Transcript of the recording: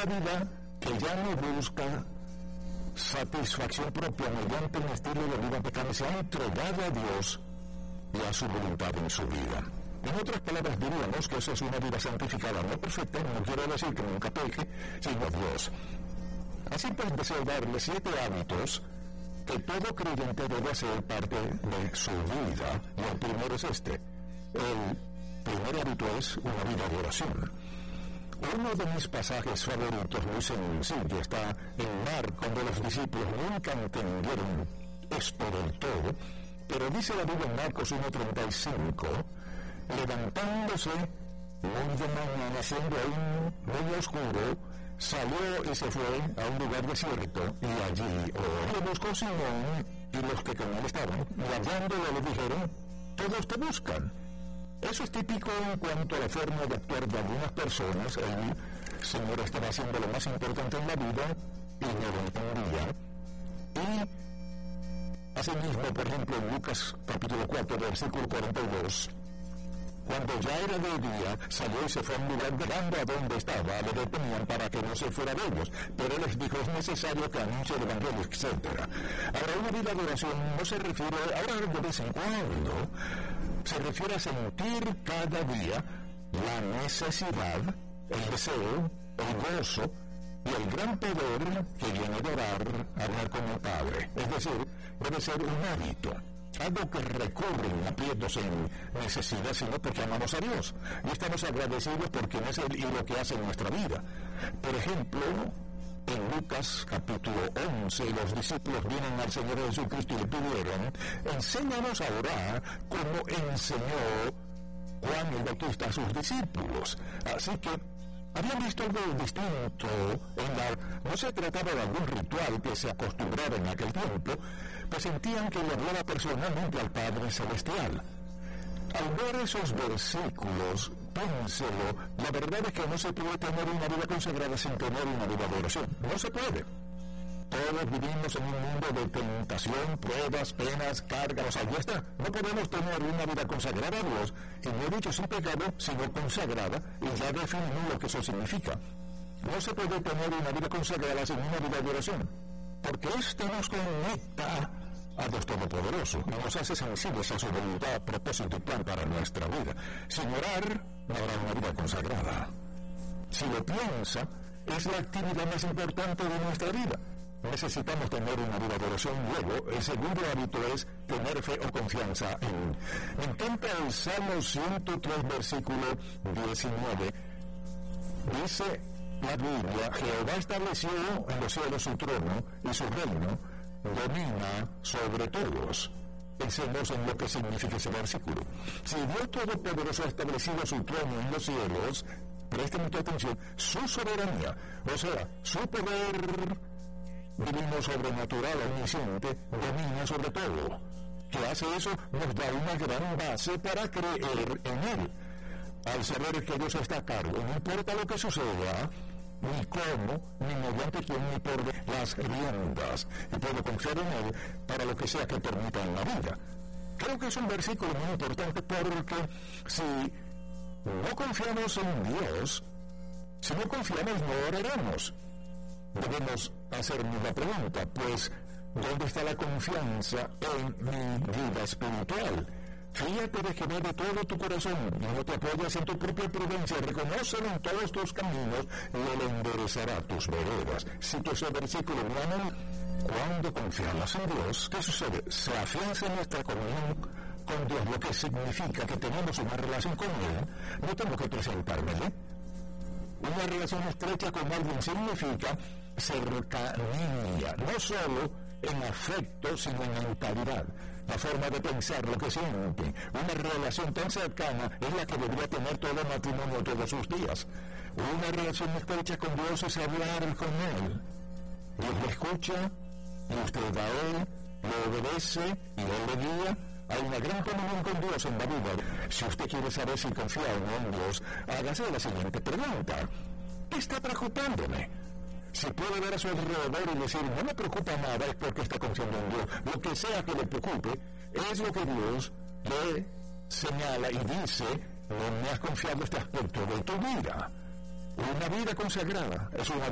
vida que ya no busca satisfacción propia mediante un estilo de vida pecado, se ha entregado a Dios y a su voluntad en su vida. En otras palabras, diríamos que eso es una vida santificada, no perfecta, no quiero decir que nunca peque, sino Dios. Así pues, deseo darle 7 hábitos que todo creyente debe hacer parte de su vida. Y el primero es este. El primer hábito es una vida de oración. Uno de mis pasajes favoritos, muy sencillo, está en Marcos, cuando los discípulos nunca entendieron esto del todo, pero dice la Biblia en Marcos 1:35, levantándose muy de mañana, siendo aún muy oscuro, salió y se fue a un lugar desierto, y allí lo buscó Simón y los que con él estaban, y hallándolo le dijeron, todos te buscan. Eso es típico en cuanto a la forma de actuar de algunas personas. El Señor estaba haciendo lo más importante en la vida y no lo entendía. Y asimismo, por ejemplo, en Lucas capítulo 4, versículo 42, cuando ya era de día, salió y se fue a un lugar llegando a donde estaba, le detenían para que no se fuera de ellos, pero les dijo, es necesario que anuncie el evangelio, etc. Ahora, una vida de oración no se refiere, ahora de vez en cuando, se refiere a sentir cada día la necesidad, el deseo, el gozo y el gran poder que viene de hablar con el Padre. Es decir, debe ser un hábito, algo que recurre en aprietos, en necesidad, sino porque amamos a Dios y estamos agradecidos por quien es Él y lo que hace en nuestra vida. Por ejemplo, en Lucas capítulo 11, los discípulos vienen al Señor Jesucristo y le pidieron, enséñanos a orar como enseñó Juan el Bautista a sus discípulos. Así que habían visto algo distinto no se trataba de algún ritual que se acostumbraba en aquel tiempo, pues sentían que le hablaba personalmente al Padre Celestial. Al ver esos versículos, piénselo, la verdad es que no se puede tener una vida consagrada sin tener una vida de oración. No se puede. Todos vivimos en un mundo de tentación, pruebas, penas, cargas, ahí está. No podemos tener una vida consagrada a Dios, y no he dicho sin pecado, sino consagrada, y ya definí lo que eso significa. No se puede tener una vida consagrada sin una vida de oración, porque esto nos conecta a Dios Todopoderoso, y nos hace sensibles a su voluntad, propósito y plan para nuestra vida. Sin orar, no habrá una vida consagrada. Si lo piensa, es la actividad más importante de nuestra vida. Necesitamos tener una vida de oración. Luego, el segundo hábito es tener fe o confianza en. Me encanta el Salmo 103, versículo 19. Dice la Biblia, Jehová estableció en los cielos su trono y su reino domina sobre todos. Pensemos en lo que significa ese versículo. Si Dios Todopoderoso ha establecido su trono en los cielos, presten mucha atención, su soberanía, o sea, su poder divino sobrenatural omnisciente domina sobre todo. Que hace eso nos da una gran base para creer en Él. Al saber que Dios está a cargo, no importa lo que suceda, ni cómo, ni mediante quién, ni por las riendas, y puedo confiar en Él para lo que sea que permita en la vida. Creo que es un versículo muy importante porque si no confiamos en Dios, si no confiamos, no oraremos. Debemos hacernos la pregunta, pues, ¿dónde está la confianza en mi vida espiritual? Fíjate de Jehová de todo tu corazón, y no te apoyas en tu propia prudencia, reconócelo en todos tus caminos, y Él enderezará tus veredas. Cito ese versículo, hermano. Cuando confiamos en Dios, ¿qué sucede? Se afianza nuestra comunión con Dios, lo que significa que tenemos una relación con Él. No tengo que presentármele. Una relación estrecha con alguien significa cercanía, no solo en afecto, sino en mentalidad, la forma de pensar, lo que siente. Una relación tan cercana es la que debería tener todo matrimonio todos sus días. Una relación estrecha con Dios es hablar con Él. Dios le escucha, y usted va a Él, lo obedece, y Él le guía. Hay una gran comunión con Dios en la vida. Si usted quiere saber si confía o no en Dios, hágase la siguiente pregunta. ¿Qué está preocupándome? Si puede ver a su alrededor y decir, no me preocupa nada, es porque está confiando en Dios. Lo que sea que le preocupe, es lo que Dios le señala y dice, no me has confiado este aspecto de tu vida. Una vida consagrada es una